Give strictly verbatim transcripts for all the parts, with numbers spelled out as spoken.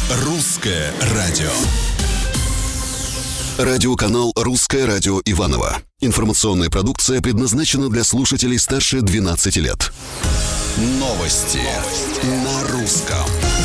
Русское радио. Радиоканал «Русское радио» Иваново. Информационная продукция предназначена для слушателей старше двенадцати лет. Новости на русском.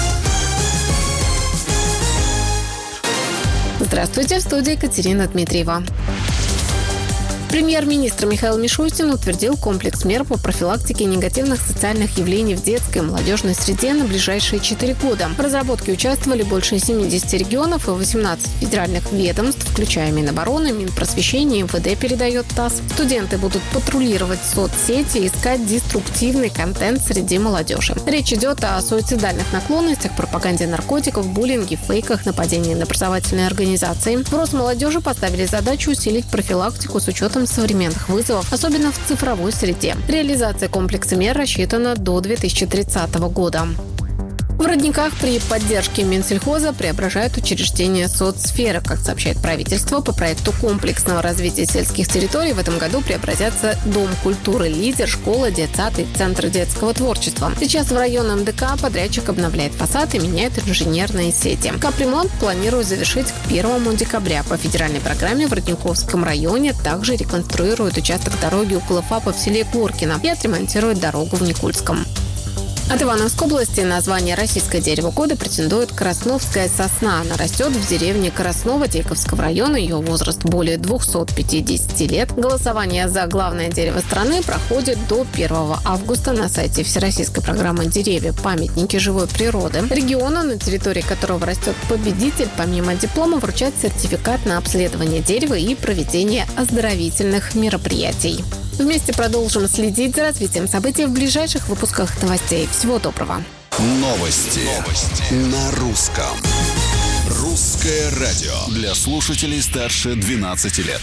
Здравствуйте, в студии Екатерина Дмитриева. Премьер-министр Михаил Мишустин утвердил комплекс мер по профилактике негативных социальных явлений в детской и молодежной среде на ближайшие четыре года. В разработке участвовали больше семидесяти регионов и восемнадцать федеральных ведомств, включая Минобороны, Минпросвещения, эм вэ дэ, передает ТАСС. Студенты будут патрулировать соцсети и искать деструктивный контент среди молодежи. Речь идет о суицидальных наклонностях, пропаганде наркотиков, буллинге, фейках, нападении на образовательные организации. В Росмолодежи поставили задачу усилить профилактику с учетом современных вызовов, особенно в цифровой среде. Реализация комплекса мер рассчитана до две тысячи тридцатого года. В Родниках при поддержке Минсельхоза преображают учреждения соцсферы. Как сообщает правительство, по проекту комплексного развития сельских территорий в этом году преобразятся Дом культуры «Лидер», школа, детсад и Центр детского творчества. Сейчас в районном эм дэ ка подрядчик обновляет фасад и меняет инженерные сети. Капремонт планирует завершить к первому декабря. По федеральной программе в Родниковском районе также реконструируют участок дороги около ФАПа в селе Горкино и отремонтируют дорогу в Никульском. От Ивановской области на звание «Российское дерево года» претендует красновская сосна. Она растет в деревне Красново Тейковского района. Ее возраст более двухсот пятидесяти лет. Голосование за главное дерево страны проходит до первого августа на сайте Всероссийской программы «Деревья. Памятники живой природы». Региону, на территории которого растет победитель, помимо диплома вручает сертификат на обследование дерева и проведение оздоровительных мероприятий. Вместе продолжим следить за развитием событий в ближайших выпусках новостей. Всего доброго. Новости, Новости. на русском. Русское радио для слушателей старше двенадцати лет.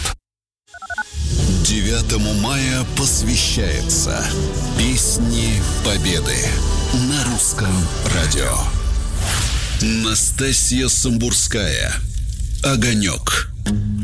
девятому мая посвящается Песни Победы на Русском радио. Настасья Самбурская. «Огонек».